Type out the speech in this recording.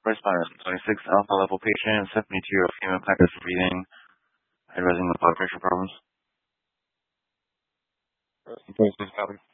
respondent, 26 alpha level patient, 72-year-old female, pancreas breathing, and rising with blood pressure problems. 26 copy.